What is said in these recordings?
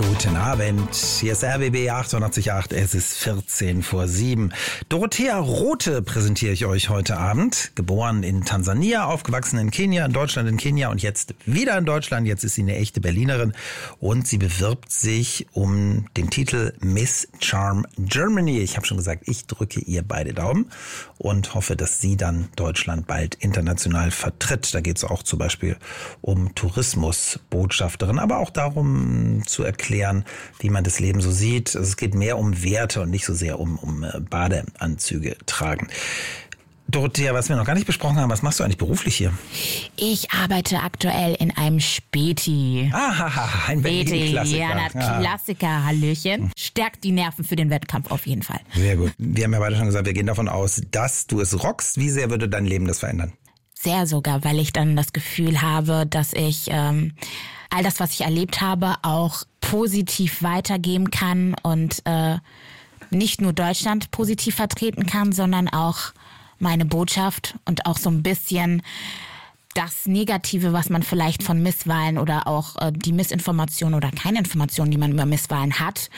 Guten Abend, hier ist RBB 888, es ist 7:14. Dorothea Rothe präsentiere ich euch heute Abend. Geboren in Tansania, aufgewachsen in Kenia, in Deutschland, in Kenia und jetzt wieder in Deutschland. Jetzt ist sie eine echte Berlinerin und sie bewirbt sich um den Titel Miss Charm Germany. Ich habe schon gesagt, ich drücke ihr beide Daumen und hoffe, dass sie dann Deutschland bald international vertritt. Da geht es auch zum Beispiel um Tourismusbotschafterin, aber auch darum zu erklären, wie man das Leben so sieht. Also es geht mehr um Werte und nicht so sehr um Badeanzüge tragen. Dorothea, was wir noch gar nicht besprochen haben, was machst du eigentlich beruflich hier? Ich arbeite aktuell in einem Späti. Ah, ein Berlin-Klassiker. Ja, ein Klassiker, Hallöchen. Stärkt die Nerven für den Wettkampf auf jeden Fall. Sehr gut. Wir haben ja beide schon gesagt, wir gehen davon aus, dass du es rockst. Wie sehr würde dein Leben das verändern? Sehr sogar, weil ich dann das Gefühl habe, dass ich all das, was ich erlebt habe, auch positiv weitergeben kann und nicht nur Deutschland positiv vertreten kann, sondern auch meine Botschaft und auch so ein bisschen das Negative, was man vielleicht von Misswahlen oder auch die Missinformation oder keine Information, die man über Misswahlen hat,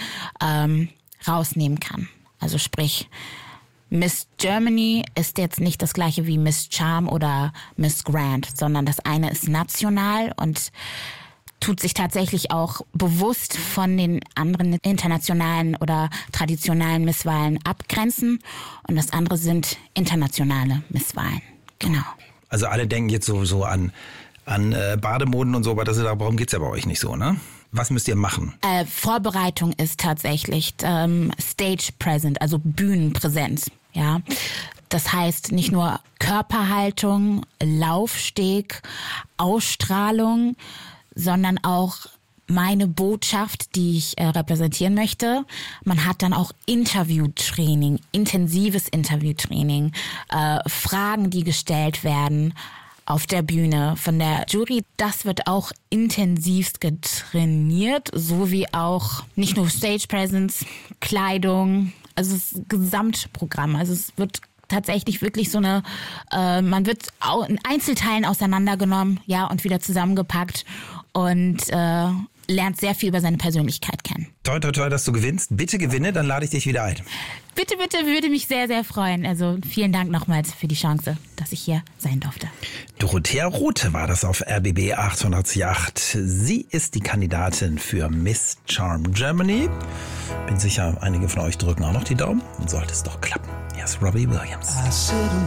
rausnehmen kann. Also sprich, Miss Germany ist jetzt nicht das gleiche wie Miss Charm oder Miss Grand, sondern das eine ist national und tut sich tatsächlich auch bewusst von den anderen internationalen oder traditionellen Misswahlen abgrenzen. Und das andere sind internationale Misswahlen. Genau. Also alle denken jetzt so an Bademoden und so, aber darum geht's ja bei euch nicht so, ne? Was müsst ihr machen? Vorbereitung ist tatsächlich Stage Present, also Bühnenpräsenz. Ja, das heißt nicht nur Körperhaltung, Laufsteg, Ausstrahlung, sondern auch meine Botschaft, die ich repräsentieren möchte. Man hat dann auch Interviewtraining, intensives Interviewtraining, Fragen, die gestellt werden auf der Bühne von der Jury. Das wird auch intensivst getrainiert, so wie auch nicht nur Stage Presence, Kleidung, also das Gesamtprogramm. Also es wird tatsächlich wirklich so man wird in Einzelteilen auseinandergenommen, ja, und wieder zusammengepackt und lernt sehr viel über seine Persönlichkeit kennen. Toi, toi, toi, dass du gewinnst. Bitte gewinne, dann lade ich dich wieder ein. Bitte, würde mich sehr, sehr freuen. Also vielen Dank nochmals für die Chance, dass ich hier sein durfte. Dorothea Rothe war das auf RBB 888. Sie ist die Kandidatin für Miss Charm Germany. Bin sicher, einige von euch drücken auch noch die Daumen. Dann sollte es doch klappen. Hier ist Robbie Williams.